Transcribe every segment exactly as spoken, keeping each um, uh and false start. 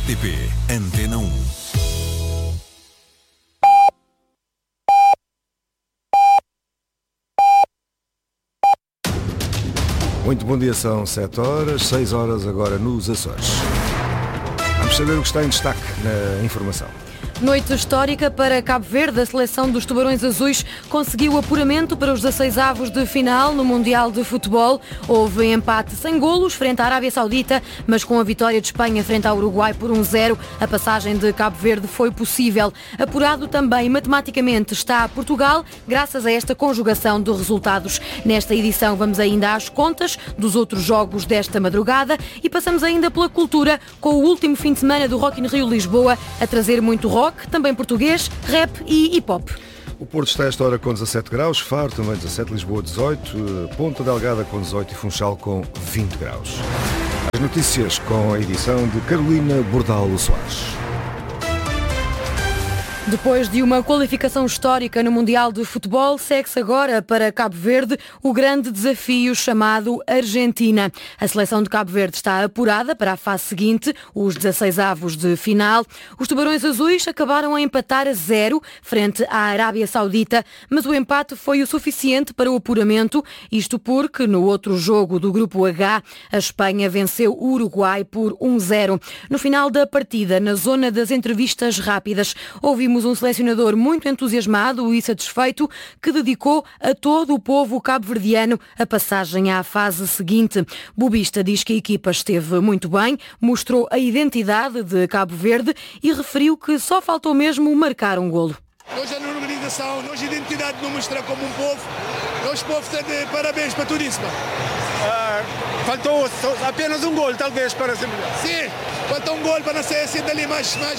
T P Antena um. Muito bom dia, são sete horas, seis horas agora nos Açores. Vamos saber o que está em destaque na informação. Noite histórica para Cabo Verde. A seleção dos Tubarões Azuis conseguiu o apuramento para os dezasseis avos de final no Mundial de Futebol. Houve empate sem golos frente à Arábia Saudita, mas com a vitória de Espanha frente ao Uruguai por um zero, a passagem de Cabo Verde foi possível. Apurado também matematicamente está Portugal, graças a esta conjugação de resultados. Nesta edição vamos ainda às contas dos outros jogos desta madrugada e passamos ainda pela cultura, com o último fim de semana do Rock in Rio Lisboa a trazer muito rock, também português, rap e hip-hop. O Porto está a esta hora com dezassete graus, Faro também dezassete, Lisboa dezoito, Ponta Delgada com dezoito e Funchal com vinte graus. As notícias com a edição de Carolina Bordal Soares. Depois de uma qualificação histórica no Mundial de Futebol, segue-se agora para Cabo Verde o grande desafio chamado Argentina. A seleção de Cabo Verde está apurada para a fase seguinte, os dezasseis avos de final. Os Tubarões Azuis acabaram a empatar a zero frente à Arábia Saudita, mas o empate foi o suficiente para o apuramento, isto porque no outro jogo do Grupo H, a Espanha venceu o Uruguai por um zero. No final da partida, na zona das entrevistas rápidas, ouvimos um selecionador muito entusiasmado e satisfeito que dedicou a todo o povo cabo-verdiano a passagem à fase seguinte. Bobista diz que a equipa esteve muito bem, mostrou a identidade de Cabo Verde e referiu que só faltou mesmo marcar um golo. Hoje a organização, hoje a identidade nos mostra como um povo. Nós, povo, está de parabéns para tudo isso. Uh, faltou apenas um gol, talvez, para ser melhor. Sim, falta um gol para não ser assim dali mais, mais,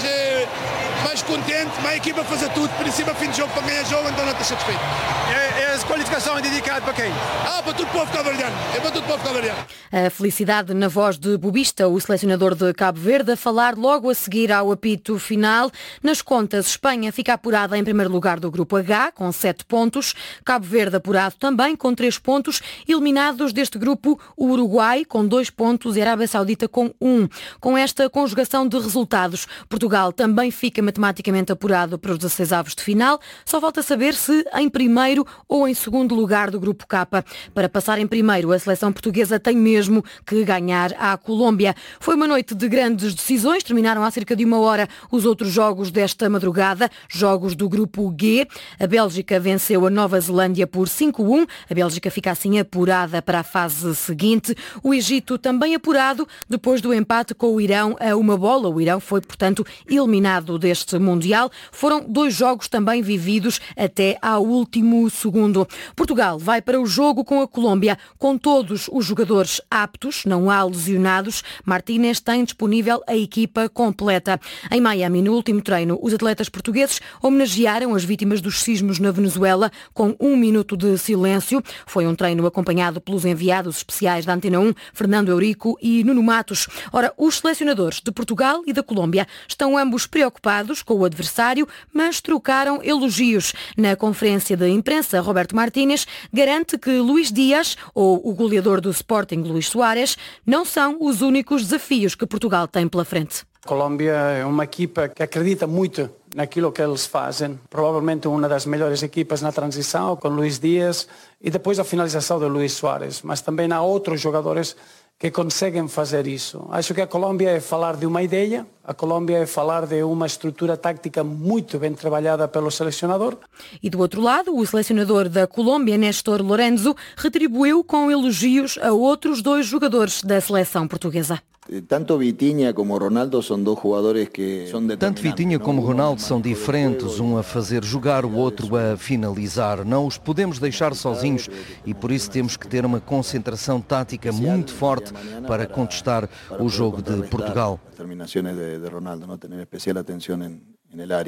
mais contente, mas a equipa fazer tudo, princípio a fim de jogo, para ganhar jogo, então não está satisfeito. É, é, a qualificação é dedicada para quem? Ah, para todo o povo cabo-verdiano. É para todo o povo cabo-verdiano. A felicidade na voz de Bobista, o selecionador de Cabo Verde, a falar logo a seguir ao apito final. Nas contas, Espanha fica apurada em primeiro lugar do Grupo H, com sete pontos. Cabo Verde apurado também, com três pontos. Eliminados deste grupo, o Uruguai, com dois pontos, e a Arábia Saudita, com um. Com esta conjugação de resultados, Portugal também fica matematicamente apurado para os dezasseis avos de final. Só falta saber se em primeiro ou em segundo lugar do Grupo K. Para passar em primeiro, a seleção portuguesa tem mesmo que ganhar à Colômbia. Foi uma noite de grandes decisões. Terminaram há cerca de uma hora os outros jogos desta madrugada, jogos do Grupo G. A Bélgica venceu a Nova Zelândia por cinco a um. A Bélgica fica assim apurada para a fase seguinte. O Egito também apurado depois do empate com o Irão a uma bola. O Irão foi, portanto, eliminado deste Mundial. Foram dois jogos também vividos até ao último segundo. Portugal vai para o jogo com a Colômbia com todos os jogadores aptos, não há lesionados. Martínez tem disponível a equipa completa. Em Miami, no último treino, os atletas portugueses homenagearam as vítimas dos sismos na Venezuela com um minuto de silêncio. Foi um treino acompanhado pelos enviados especiais da Antena um, Fernando Eurico e Nuno Matos. Ora, os selecionadores de Portugal e da Colômbia estão ambos preocupados com o adversário, mas trocaram elogios. Na conferência de imprensa, Roberto Martínez garante que Luís Dias, ou o goleador do Sporting, Luís Soares, não são os únicos desafios que Portugal tem pela frente. A Colômbia é uma equipa que acredita muito naquilo que eles fazem. Provavelmente uma das melhores equipas na transição, com Luís Dias e depois a finalização de Luís Soares. Mas também há outros jogadores que conseguem fazer isso. Acho que a Colômbia é falar de uma ideia, a Colômbia é falar de uma estrutura tática muito bem trabalhada pelo selecionador. E do outro lado, o selecionador da Colômbia, Néstor Lorenzo, retribuiu com elogios a outros dois jogadores da seleção portuguesa. Tanto Vitinha como Ronaldo são dois jogadores que são determinantes. Tanto Vitinha como Ronaldo são diferentes, um a fazer jogar, o outro a finalizar. Não os podemos deixar sozinhos e por isso temos que ter uma concentração tática muito forte para contestar o jogo de Portugal. As terminações de Ronaldo, não ter especial atenção no área.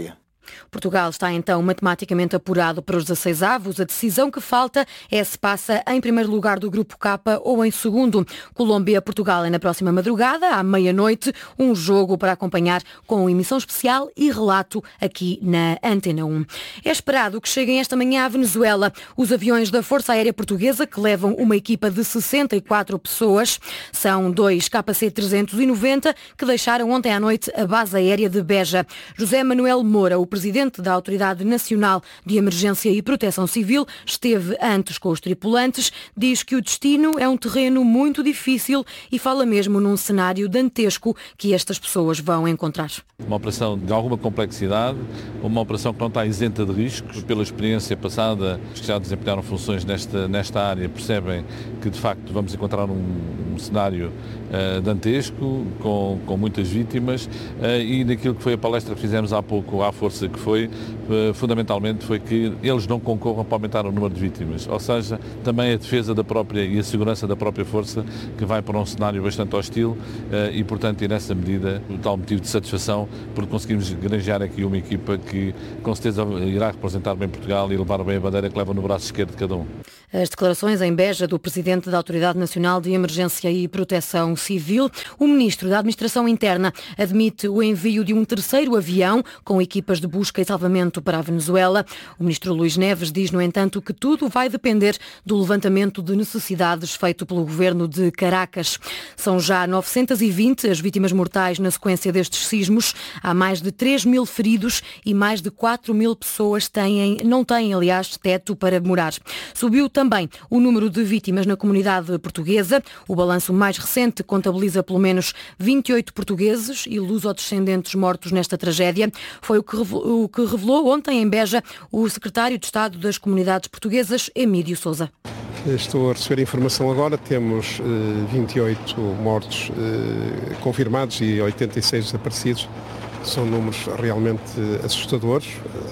Portugal está então matematicamente apurado para os dezasseis avos. A decisão que falta é se passa em primeiro lugar do Grupo K ou em segundo. Colômbia-Portugal é na próxima madrugada, à meia-noite, um jogo para acompanhar com emissão especial e relato aqui na Antena um. É esperado que cheguem esta manhã à Venezuela os aviões da Força Aérea Portuguesa, que levam uma equipa de sessenta e quatro pessoas. São dois K C trezentos e noventa que deixaram ontem à noite a base aérea de Beja. José Manuel Moura, o presidente da Autoridade Nacional de Emergência e Proteção Civil, esteve antes com os tripulantes, diz que o destino é um terreno muito difícil e fala mesmo num cenário dantesco que estas pessoas vão encontrar. Uma operação de alguma complexidade, uma operação que não está isenta de riscos. Pela experiência passada, os que já desempenharam funções nesta, nesta área percebem que de facto vamos encontrar um, um cenário uh, dantesco, com, com muitas vítimas, uh, e naquilo que foi a palestra que fizemos há pouco à Força, que foi, uh, fundamentalmente, foi que eles não concorram para aumentar o número de vítimas, ou seja, também a defesa da própria e a segurança da própria Força, que vai para um cenário bastante hostil, uh, e portanto, e nessa medida, o tal motivo de satisfação, porque conseguimos granjear aqui uma equipa que com certeza irá representar bem Portugal e levar bem a bandeira que leva no braço esquerdo de cada um. As declarações em Beja do Presidente da Autoridade Nacional de Emergência e Proteção Civil. O Ministro da Administração Interna admite o envio de um terceiro avião com equipas de busca e salvamento para a Venezuela. O Ministro Luís Neves diz, no entanto, que tudo vai depender do levantamento de necessidades feito pelo Governo de Caracas. São já novecentas e vinte as vítimas mortais na sequência destes sismos. Há mais de três mil feridos e mais de quatro mil pessoas têm, não têm, aliás, teto para morar. Subiu também o número de vítimas na comunidade portuguesa. O balanço mais recente contabiliza pelo menos vinte e oito portugueses e lusodescendentes mortos nesta tragédia. Foi o que revelou, o que revelou ontem em Beja o secretário de Estado das Comunidades Portuguesas, Emílio Sousa. Estou a receber a informação agora, temos eh, vinte e oito mortos eh, confirmados e oitenta e seis desaparecidos. São números realmente assustadores.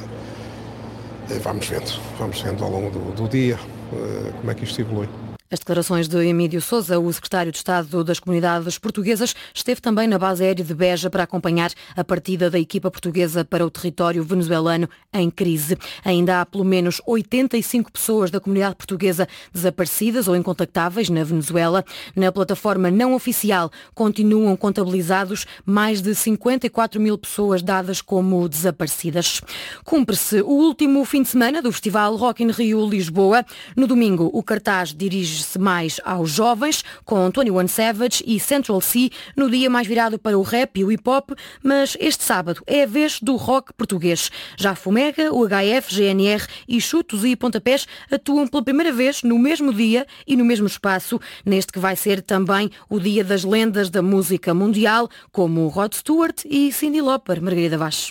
Eh, vamos vendo, vamos vendo ao longo do, do dia eh, como é que isto evolui. As declarações de Emílio Sousa, o secretário de Estado das Comunidades Portuguesas, esteve também na base aérea de Beja para acompanhar a partida da equipa portuguesa para o território venezuelano em crise. Ainda há pelo menos oitenta e cinco pessoas da comunidade portuguesa desaparecidas ou incontactáveis na Venezuela. Na plataforma não oficial continuam contabilizados mais de cinquenta e quatro mil pessoas dadas como desaparecidas. Cumpre-se o último fim de semana do Festival Rock in Rio Lisboa. No domingo, o cartaz dirige se mais aos jovens, com vinte e um Savage e Central C no dia mais virado para o rap e o hip-hop, mas este sábado é a vez do rock português. Já Fomega, o H F, G N R e Chutos e Pontapés atuam pela primeira vez no mesmo dia e no mesmo espaço, neste que vai ser também o dia das lendas da música mundial, como Rod Stewart e Cyndi Lauper. Margarida Vaz.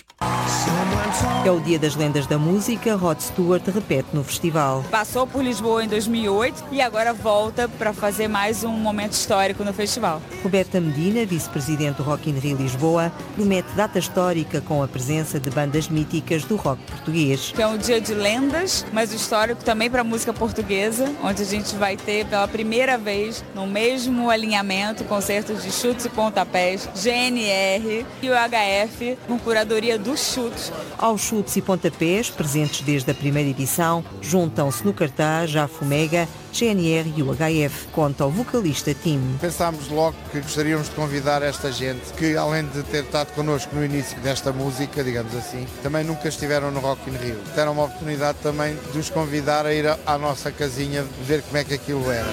É o dia das lendas da música. Rod Stewart repete no festival. Passou por Lisboa em dois mil e oito e agora volta para fazer mais um momento histórico no festival. Roberta Medina, vice-presidente do Rock in Rio Lisboa, promete data histórica com a presença de bandas míticas do rock português. É um dia de lendas, mas histórico também para a música portuguesa, onde a gente vai ter pela primeira vez no mesmo alinhamento concertos de Chutes e Pontapés, G N R e o H F, com curadoria dos Chutes. Aos Chutes e Pontapés, presentes desde a primeira edição, juntam-se no cartaz Já Fomega, G N R e o H F, conta o vocalista Tim. Pensámos logo que gostaríamos de convidar esta gente que, além de ter estado connosco no início desta música, digamos assim, também nunca estiveram no Rock in Rio. Deram uma oportunidade também de os convidar a ir à nossa casinha, ver como é que aquilo era.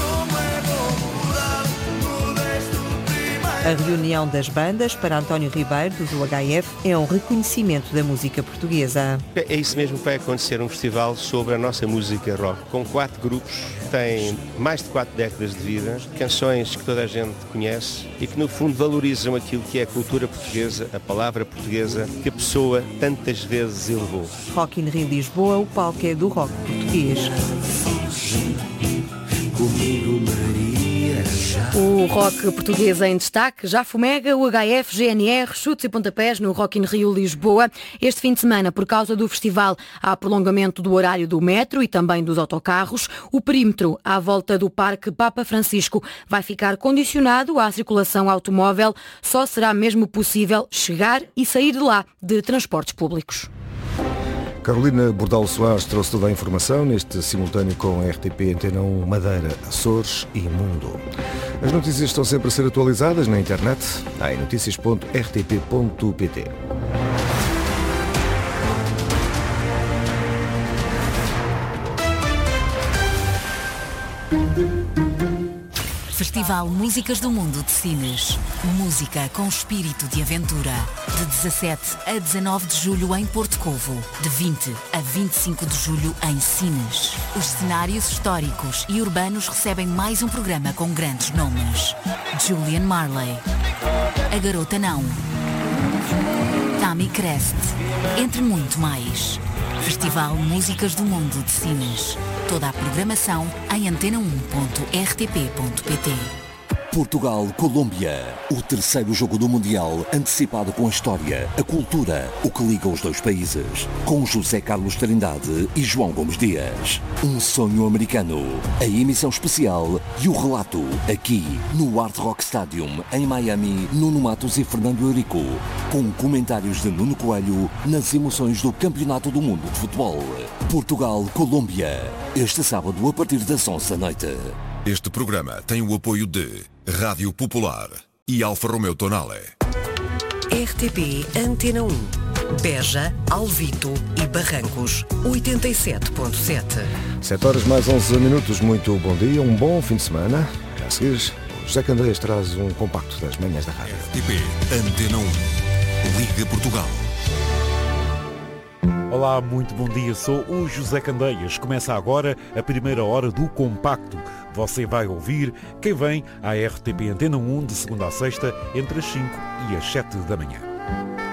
A reunião das bandas para António Ribeiro, do H F, é um reconhecimento da música portuguesa. É isso mesmo que vai acontecer, um festival sobre a nossa música rock, com quatro grupos que têm mais de quatro décadas de vida, canções que toda a gente conhece e que no fundo valorizam aquilo que é a cultura portuguesa, a palavra portuguesa, que a pessoa tantas vezes elevou. Rock in Rio Lisboa, o palco é do rock português. Comigo, Maria. O rock português em destaque, Já Fomega, o H F, G N R, Chutes e Pontapés no Rock in Rio Lisboa. Este fim de semana, por causa do festival, há prolongamento do horário do metro e também dos autocarros. O perímetro à volta do Parque Papa Francisco vai ficar condicionado à circulação automóvel. Só será mesmo possível chegar e sair de lá de transportes públicos. Carolina Bordalo Soares trouxe toda a informação neste simultâneo com a R T P Antena um Madeira, Açores e Mundo. As notícias estão sempre a ser atualizadas na internet em notícias ponto r t p ponto p t. Festival Músicas do Mundo de Sines. Música com espírito de aventura. De dezassete a dezanove de julho em Porto Covo. De vinte a vinte e cinco de julho em Sines. Os cenários históricos e urbanos recebem mais um programa com grandes nomes. Julian Marley. A Garota Não. Tammy Crest. Entre muito mais. Festival Músicas do Mundo de Sines. Toda a programação em antena um ponto r t p ponto p t. Portugal-Colômbia, o terceiro jogo do Mundial, antecipado com a história, a cultura, o que liga os dois países, com José Carlos Trindade e João Gomes Dias. Um sonho americano, a emissão especial e o relato, aqui no Hard Rock Stadium, em Miami, Nuno Matos e Fernando Eurico, com comentários de Nuno Coelho nas emoções do Campeonato do Mundo de Futebol. Portugal-Colômbia, este sábado a partir das onze da noite. Este programa tem o apoio de Rádio Popular e Alfa Romeo Tonale. R T P Antena um. Beja, Alvito e Barrancos, oitenta e sete ponto sete. sete horas mais onze minutos, muito bom dia, um bom fim de semana. A seguir, o José Candeias traz um compacto das manhãs da rádio. R T P Antena um. Liga Portugal. Olá, muito bom dia, sou o José Candeias. Começa agora a primeira hora do Compacto. Você vai ouvir quem vem à R T P Antena um de segunda a sexta, entre as cinco e as sete da manhã.